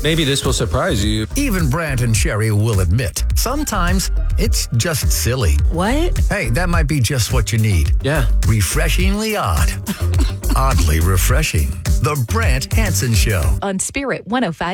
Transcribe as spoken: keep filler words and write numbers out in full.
Maybe this will surprise you. Even Brant and Sherry will admit, sometimes it's just silly. What? Hey, that might be just what you need. Yeah. Refreshingly odd. Oddly refreshing. The Brant Hansen Show. On Spirit one oh five.